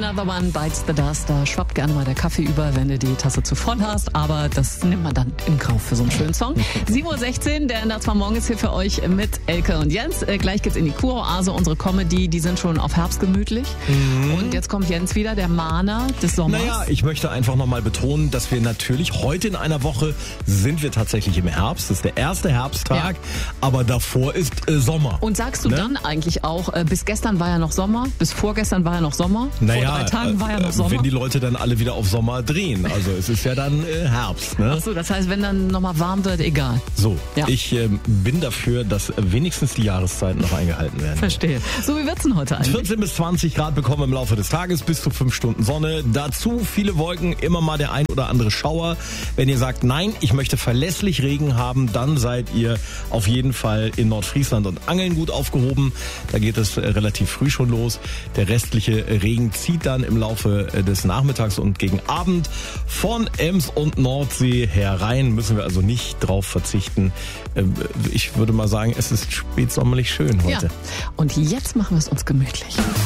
Another One Bites the Dust. Da schwappt gerne mal der Kaffee über, wenn du die Tasse zu voll hast. Aber das nimmt man dann in Kauf für so einen schönen Song. 7.16 Uhr, der NDR 2 Morgen ist hier für euch mit Elke und Jens. Gleich geht's in die Kuroase, unsere Comedy. Die sind schon auf Herbst gemütlich. Und jetzt kommt Jens wieder, der Mahner des Sommers. Naja, ich möchte einfach nochmal betonen, dass wir natürlich heute in einer Woche sind wir tatsächlich im Herbst. Das ist der erste Herbsttag, aber davor ist Sommer. Und sagst du dann eigentlich auch, bis gestern war ja noch Sommer, bis vorgestern war ja noch Sommer, naja, vor 3 Tagen war ja noch Sommer? Wenn die Leute dann alle wieder auf Sommer drehen. Also es ist ja dann Herbst. Ne? Ach so, das heißt, wenn dann nochmal warm wird, egal. So, ja. Ich bin dafür, dass wenigstens die Jahreszeiten noch eingehalten werden. Verstehe. So, wie wird's denn heute eigentlich? 14 bis 20 Grad bekommen im Laufe des Tages, bis zu 5 Stunden Sonne. Dazu viele Wolken, immer mal der ein oder andere Schauer. Wenn ihr sagt, nein, ich möchte verlässlich Regen haben, dann seid ihr auf jeden Fall in Nordfriesland und Angeln gut aufgehoben. Da geht es relativ früh schon los. Der restliche Regen zieht dann im Laufe des Nachmittags und gegen Abend von Ems und Nordsee herein. Müssen wir also nicht drauf verzichten. Ich würde mal sagen, es ist spätsommerlich schön heute. Ja. Und jetzt machen wir es uns gemütlich.